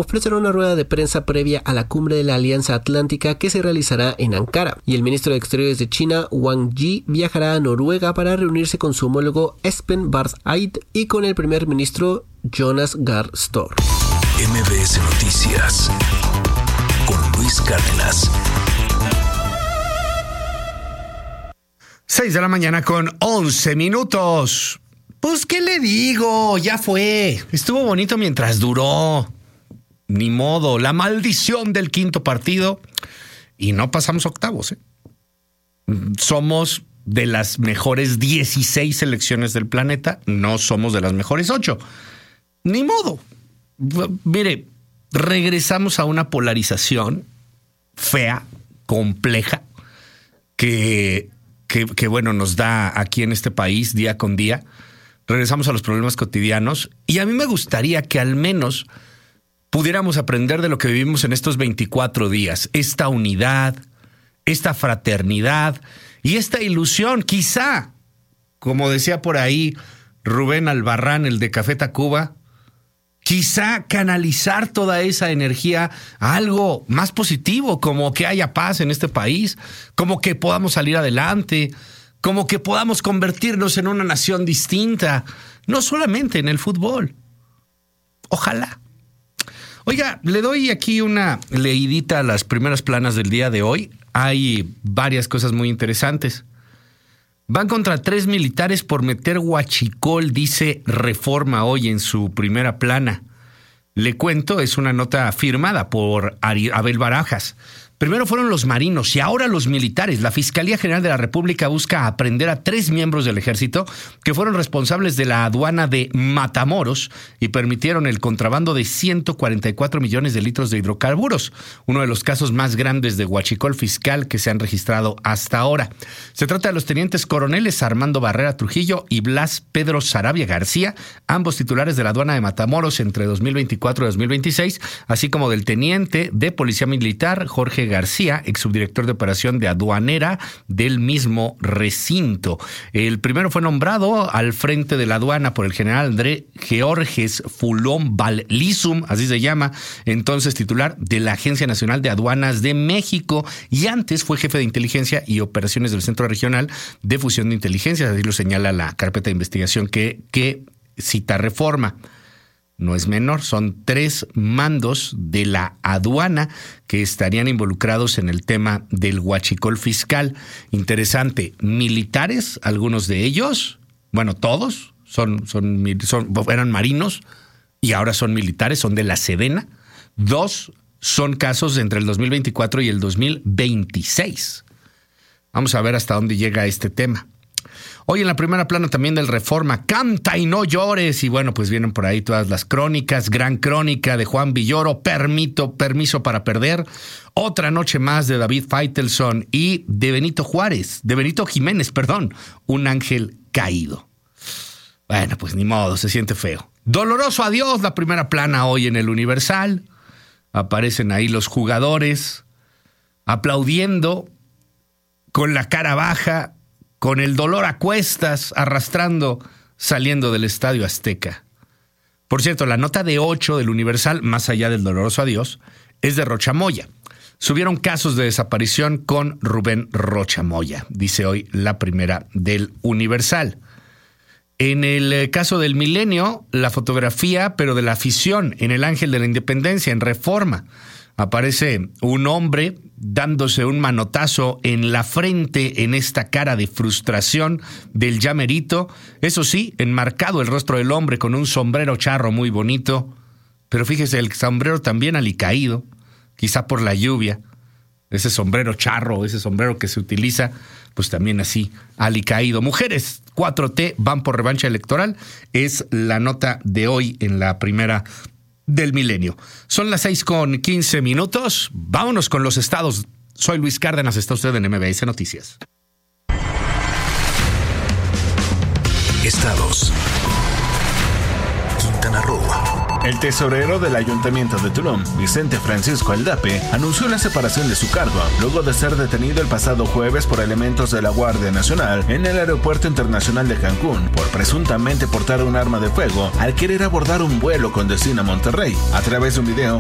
ofrecerá una rueda de prensa previa a la cumbre de la Alianza Atlántica que se realizará en Ankara. Y el ministro de Exteriores de China, Wang Yi, viajará a Noruega para reunirse con su homólogo Espen Barth Eide y con el primer ministro Jonas Gahr Støre. MBS Noticias con Luis Cárdenas. 6 de la mañana con 11 minutos. Pues, ¿qué le digo? Ya fue. Estuvo bonito mientras duró. Ni modo. La maldición del quinto partido. Y no pasamos octavos, ¿eh? Somos de las mejores 16 selecciones del planeta. No somos de las mejores 8. Ni modo. Mire, regresamos a una polarización fea, compleja, que bueno, nos da aquí en este país día con día. Regresamos a los problemas cotidianos y a mí me gustaría que al menos pudiéramos aprender de lo que vivimos en estos 24 días. Esta unidad, esta fraternidad y esta ilusión, quizá, como decía por ahí Rubén Albarrán, el de Café Tacuba, quizá canalizar toda esa energía a algo más positivo, como que haya paz en este país, como que podamos salir adelante, como que podamos convertirnos en una nación distinta, no solamente en el fútbol. Ojalá. Oiga, le doy aquí una leidita a las primeras planas del día de hoy. Hay varias cosas muy interesantes. Van contra 3 militares por meter huachicol, dice Reforma hoy en su primera plana. Le cuento, es una nota firmada por Abel Barajas. Primero fueron los marinos y ahora los militares. La Fiscalía General de la República busca aprender a 3 miembros del ejército que fueron responsables de la aduana de Matamoros y permitieron el contrabando de 144 millones de litros de hidrocarburos, uno de los casos más grandes de huachicol fiscal que se han registrado hasta ahora. Se trata de los tenientes coroneles Armando Barrera Trujillo y Blas Pedro Sarabia García, ambos titulares de la aduana de Matamoros entre 2024 y 2026, así como del teniente de Policía Militar Jorge García, exsubdirector de operación de aduanera del mismo recinto. El primero fue nombrado al frente de la aduana por el general André Georges Fulón Valizum, así se llama, entonces titular de la Agencia Nacional de Aduanas de México, y antes fue jefe de inteligencia y operaciones del Centro Regional de Fusión de Inteligencias, así lo señala la carpeta de investigación que cita Reforma. No es menor, son 3 mandos de la aduana que estarían involucrados en el tema del huachicol fiscal. Interesante, militares, algunos de ellos, bueno, todos eran marinos y ahora son militares, son de la Sedena. 2 son casos entre el 2024 y el 2026. Vamos a ver hasta dónde llega este tema. Hoy en la primera plana también del Reforma, canta y no llores. Y bueno, pues vienen por ahí todas las crónicas. Gran crónica de Juan Villoro, Permiso para perder. Otra noche más de David Faitelson y de Benito Jiménez, Un ángel caído. Bueno, pues ni modo, se siente feo. Doloroso adiós, la primera plana hoy en el Universal. Aparecen ahí los jugadores aplaudiendo con la cara baja, con el dolor a cuestas, arrastrando, saliendo del Estadio Azteca. Por cierto, la nota de 8 del Universal, más allá del doloroso adiós, es de Rocha Moya. Subieron casos de desaparición con Rubén Rocha Moya, dice hoy la primera del Universal. En el caso del Milenio, la fotografía, pero de la afición, en el Ángel de la Independencia, en Reforma. Aparece un hombre dándose un manotazo en la frente en esta cara de frustración del llamerito. Eso sí, enmarcado el rostro del hombre con un sombrero charro muy bonito. Pero fíjese, el sombrero también alicaído, quizá por la lluvia. Ese sombrero charro, ese sombrero que se utiliza, pues también así, alicaído. Mujeres 4T van por revancha electoral. Es la nota de hoy en la primera del Milenio. Son las 6:15. Vámonos con los estados. Soy Luis Cárdenas, está usted en MBS Noticias. Estados. Quintana Roo. El tesorero del Ayuntamiento de Tulum, Vicente Francisco Aldape, anunció la separación de su cargo, luego de ser detenido el pasado jueves por elementos de la Guardia Nacional en el Aeropuerto Internacional de Cancún por presuntamente portar un arma de fuego al querer abordar un vuelo con destino a Monterrey. A través de un video,